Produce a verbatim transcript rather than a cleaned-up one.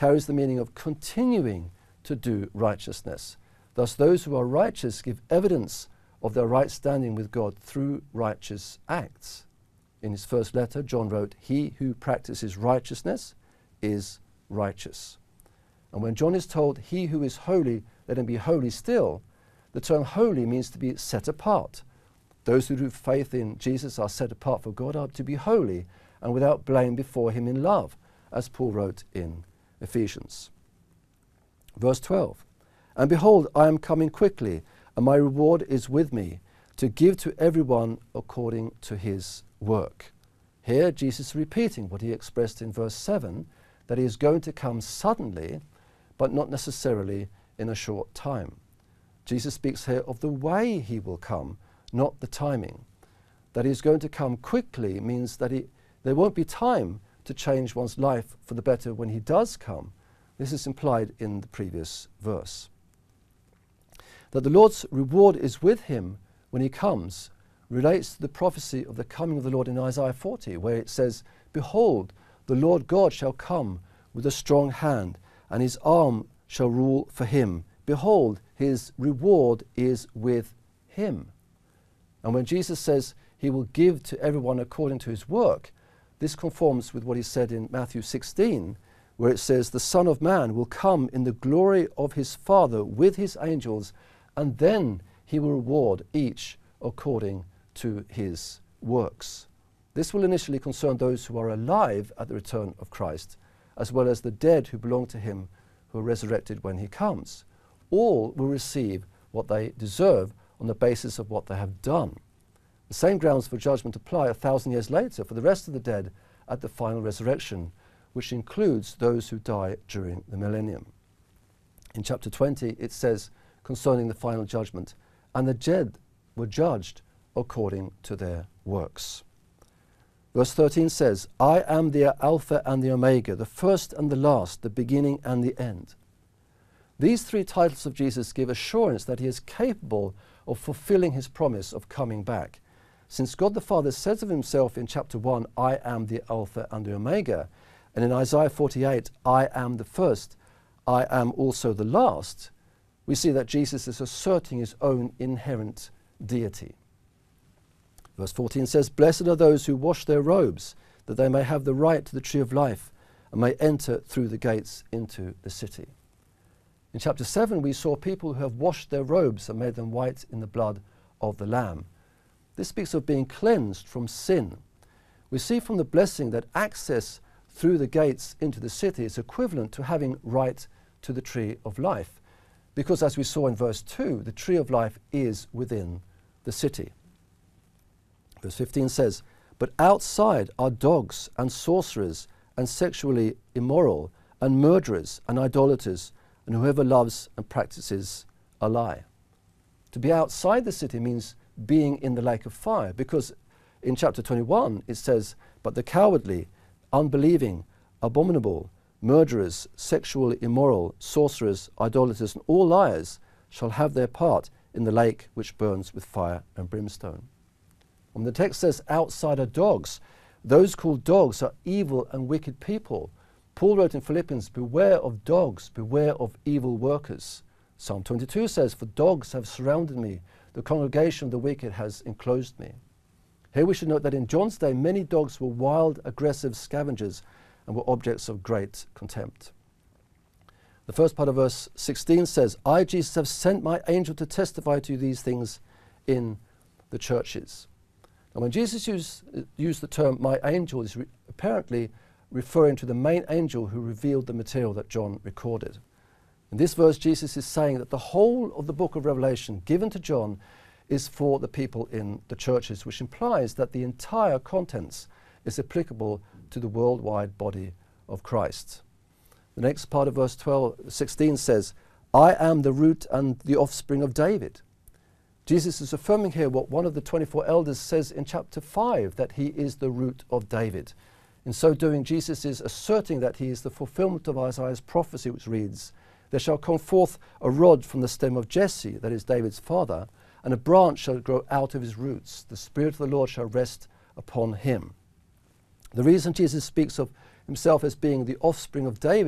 carries the meaning of continuing to do righteousness. Thus, those who are righteous give evidence of their right standing with God through righteous acts. In his first letter, John wrote, "He who practices righteousness is righteous." And when John is told, "He who is holy, let him be holy still," the term holy means to be set apart. Those who do faith in Jesus are set apart for God, are to be holy and without blame before him in love, as Paul wrote in Ephesians. Verse twelve, "And behold, I am coming quickly, and my reward is with me, to give to everyone according to his work." Here Jesus is repeating what he expressed in verse seven, that he is going to come suddenly, but not necessarily in a short time. Jesus speaks here of the way he will come, not the timing. That he is going to come quickly means that he, there won't be time to change one's life for the better when he does come. This is implied in the previous verse. That the Lord's reward is with him when he comes relates to the prophecy of the coming of the Lord in Isaiah forty, where it says, "Behold, the Lord God shall come with a strong hand, and his arm shall rule for him. Behold, his reward is with him." And when Jesus says he will give to everyone according to his work, this conforms with what he said in Matthew sixteen, where it says, "The Son of Man will come in the glory of his Father with his angels, and then he will reward each according to his works." This will initially concern those who are alive at the return of Christ, as well as the dead who belong to him, who are resurrected when he comes. All will receive what they deserve on the basis of what they have done. The same grounds for judgment apply a thousand years later for the rest of the dead at the final resurrection, which includes those who die during the millennium. In chapter twenty, it says concerning the final judgment, "And the dead were judged according to their works." Verse thirteen says, "I am the Alpha and the Omega, the first and the last, the beginning and the end." These three titles of Jesus give assurance that he is capable of fulfilling his promise of coming back. Since God the Father says of himself in chapter one, "I am the Alpha and the Omega," and in Isaiah forty-eight, "I am the first, I am also the last," we see that Jesus is asserting his own inherent deity. Verse fourteen says, "Blessed are those who wash their robes, that they may have the right to the tree of life, and may enter through the gates into the city." In chapter seven, we saw people who have washed their robes and made them white in the blood of the Lamb. This speaks of being cleansed from sin. We see from the blessing that access through the gates into the city is equivalent to having right to the tree of life, because as we saw in verse two, the tree of life is within the city. Verse fifteen says, "But outside are dogs and sorcerers and sexually immoral and murderers and idolaters and whoever loves and practices a lie." To be outside the city means being in the lake of fire, because in chapter twenty-one it says, "But the cowardly, unbelieving, abominable, murderers, sexually immoral, sorcerers, idolaters, and all liars shall have their part in the lake which burns with fire and brimstone." When the text says outside are dogs, those called dogs are evil and wicked people. Paul wrote in Philippians, "Beware of dogs, beware of evil workers." Psalm twenty-two says, "For dogs have surrounded me, the congregation of the wicked has enclosed me." Here we should note that in John's day, many dogs were wild, aggressive scavengers and were objects of great contempt. The first part of verse sixteen says, "I, Jesus, have sent my angel to testify to you these things in the churches." And when Jesus used, used the term "my angel," is re- apparently referring to the main angel who revealed the material that John recorded. In this verse, Jesus is saying that the whole of the book of Revelation given to John is for the people in the churches, which implies that the entire contents is applicable to the worldwide body of Christ. The next part of verse twelve, sixteen says, "I am the root and the offspring of David." Jesus is affirming here what one of the twenty-four elders says in chapter five, that he is the root of David. In so doing, Jesus is asserting that he is the fulfillment of Isaiah's prophecy, which reads, "There shall come forth a rod from the stem of Jesse," that is David's father, "and a branch shall grow out of his roots. The Spirit of the Lord shall rest upon him." The reason Jesus speaks of himself as being the offspring of David